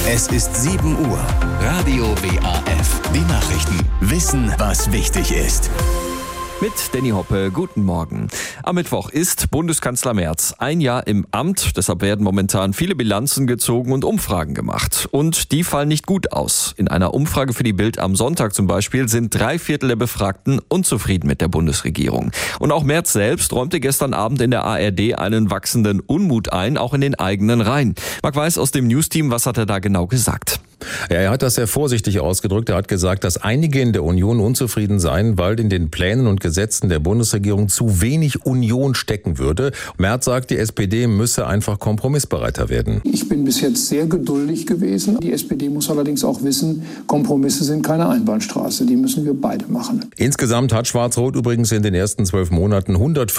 Es ist 7 Uhr. Radio WAF. Die Nachrichten. Wissen, was wichtig ist. Mit Danny Hoppe, guten Morgen. Am Mittwoch ist Bundeskanzler Merz ein Jahr im Amt. Deshalb werden momentan viele Bilanzen gezogen und Umfragen gemacht. Und die fallen nicht gut aus. In einer Umfrage für die Bild am Sonntag zum Beispiel sind 3/4 der Befragten unzufrieden mit der Bundesregierung. Und auch Merz selbst räumte gestern Abend in der ARD einen wachsenden Unmut ein, auch in den eigenen Reihen. Marc Weiß aus dem Newsteam, was hat er da genau gesagt? Ja, er hat das sehr vorsichtig ausgedrückt. Er hat gesagt, dass einige in der Union unzufrieden seien, weil in den Plänen und Gesetzen der Bundesregierung zu wenig Union stecken würde. Merz sagt, die SPD müsse einfach kompromissbereiter werden. Ich bin bis jetzt sehr geduldig gewesen. Die SPD muss allerdings auch wissen, Kompromisse sind keine Einbahnstraße. Die müssen wir beide machen. Insgesamt hat Schwarz-Rot übrigens in den ersten 12 Monaten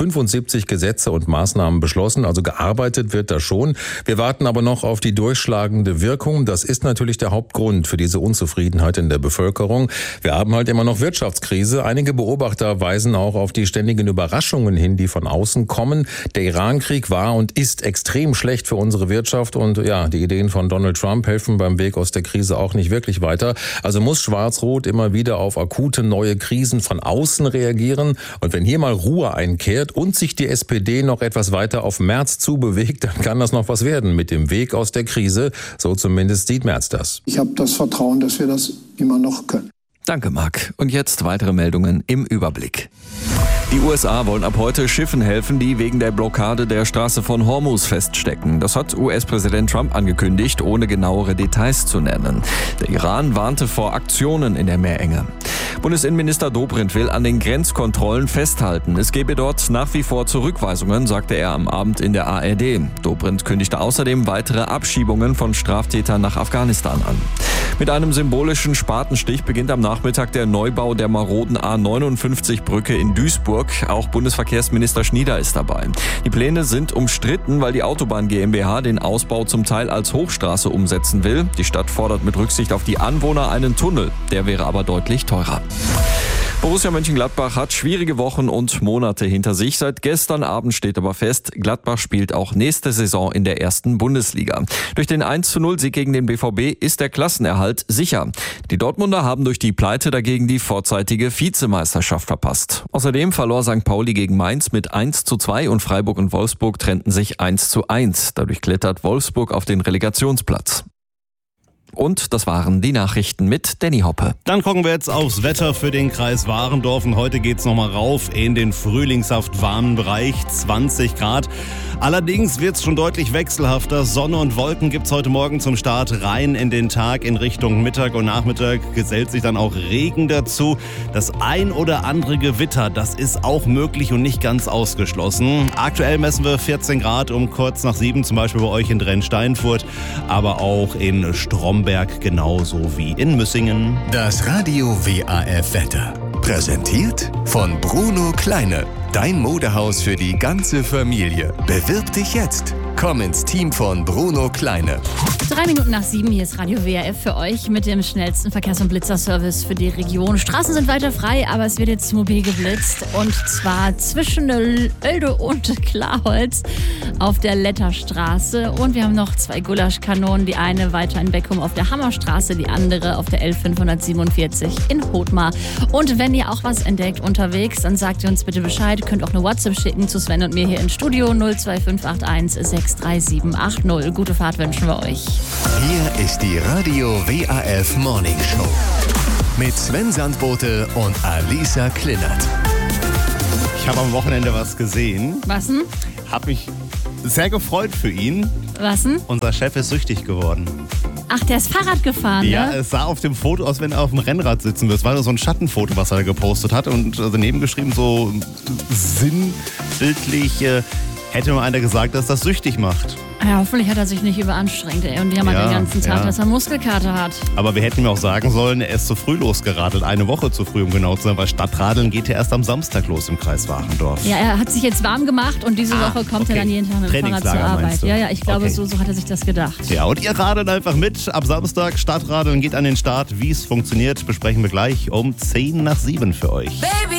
175 Gesetze und Maßnahmen beschlossen. Also gearbeitet wird da schon. Wir warten aber noch auf die durchschlagende Wirkung. Das ist natürlich der Hauptgrund für diese Unzufriedenheit in der Bevölkerung. Wir haben halt immer noch Wirtschaftskrise. Einige Beobachter weisen auch auf die ständigen Überraschungen hin, die von außen kommen. Der Iran-Krieg war und ist extrem schlecht für unsere Wirtschaft und ja, die Ideen von Donald Trump helfen beim Weg aus der Krise auch nicht wirklich weiter. Also muss Schwarz-Rot immer wieder auf akute neue Krisen von außen reagieren. Und wenn hier mal Ruhe einkehrt und sich die SPD noch etwas weiter auf Merz zubewegt, dann kann das noch was werden mit dem Weg aus der Krise. So zumindest sieht Merz das. Ich habe das Vertrauen, dass wir das immer noch können. Danke, Marc. Und jetzt weitere Meldungen im Überblick. Die USA wollen ab heute Schiffen helfen, die wegen der Blockade der Straße von Hormuz feststecken. Das hat US-Präsident Trump angekündigt, ohne genauere Details zu nennen. Der Iran warnte vor Aktionen in der Meerenge. Bundesinnenminister Dobrindt will an den Grenzkontrollen festhalten. Es gebe dort nach wie vor Zurückweisungen, sagte er am Abend in der ARD. Dobrindt kündigte außerdem weitere Abschiebungen von Straftätern nach Afghanistan an. Mit einem symbolischen Spatenstich beginnt am Nachmittag der Neubau der maroden A59-Brücke in Duisburg. Auch Bundesverkehrsminister Schnieder ist dabei. Die Pläne sind umstritten, weil die Autobahn GmbH den Ausbau zum Teil als Hochstraße umsetzen will. Die Stadt fordert mit Rücksicht auf die Anwohner einen Tunnel. Der wäre aber deutlich teurer. Borussia Mönchengladbach hat schwierige Wochen und Monate hinter sich. Seit gestern Abend steht aber fest, Gladbach spielt auch nächste Saison in der ersten Bundesliga. Durch den 1:0-Sieg gegen den BVB ist der Klassenerhalt sicher. Die Dortmunder haben durch die Pleite dagegen die vorzeitige Vizemeisterschaft verpasst. Außerdem verlor St. Pauli gegen Mainz mit 1:2 und Freiburg und Wolfsburg trennten sich 1:1. Dadurch klettert Wolfsburg auf den Relegationsplatz. Und das waren die Nachrichten mit Danny Hoppe. Dann gucken wir jetzt aufs Wetter für den Kreis Warendorf. Und heute geht's nochmal rauf in den frühlingshaft warmen Bereich, 20 Grad. Allerdings wird's schon deutlich wechselhafter. Sonne und Wolken gibt's heute Morgen zum Start rein in den Tag. In Richtung Mittag und Nachmittag gesellt sich dann auch Regen dazu. Das ein oder andere Gewitter, das ist auch möglich und nicht ganz ausgeschlossen. Aktuell messen wir 14 Grad um kurz nach 7, zum Beispiel bei euch in Drenn-Steinfurt, aber auch in Stromberg genauso wie in Müssingen. Das Radio WAF Wetter. Präsentiert von Bruno Kleine. Dein Modehaus für die ganze Familie. Bewirb dich jetzt. Komm ins Team von Bruno Kleine. 3 Minuten nach 7, hier ist Radio WAF für euch mit dem schnellsten Verkehrs- und Blitzerservice für die Region. Straßen sind weiter frei, aber es wird jetzt mobil geblitzt. Und zwar zwischen Oelde und Klarholz auf der Letterstraße. Und wir haben noch 2 Gulaschkanonen. Die eine weiter in Beckum auf der Hammerstraße, die andere auf der L547 in Hothmar. Und wenn ihr auch was entdeckt unterwegs, dann sagt ihr uns bitte Bescheid. Ihr könnt auch eine WhatsApp schicken zu Sven und mir hier ins Studio 02581 63780. Gute Fahrt wünschen wir euch. Hier ist die Radio WAF Morning Show. Mit Sven Sandbote und Alisa Klinnert. Ich habe am Wochenende was gesehen. Was denn? Hab mich sehr gefreut für ihn. Was denn? Unser Chef ist süchtig geworden. Ach, der ist Fahrrad gefahren, Ja, ne? es sah auf dem Foto aus, wenn er auf dem Rennrad sitzen würde. Es war so ein Schattenfoto, was er gepostet hat. Und daneben geschrieben, so sinnbildlich, hätte mal einer gesagt, dass das süchtig macht. Ja, hoffentlich hat er sich nicht überanstrengt, ey. Und jammert den ganzen Tag, dass er Muskelkater hat. Aber wir hätten ihm auch sagen sollen, er ist zu früh losgeradelt. Eine Woche zu früh, um genau zu sein, weil Stadtradeln geht ja erst am Samstag los im Kreis Warendorf. Ja, er hat sich jetzt warm gemacht und diese Woche kommt er dann jeden Tag mit dem Fahrrad zur Arbeit. Ja, ich glaube, so hat er sich das gedacht. Ja, und ihr radelt einfach mit. Ab Samstag Stadtradeln geht an den Start. Wie es funktioniert, besprechen wir gleich um 6:10 für euch. Baby.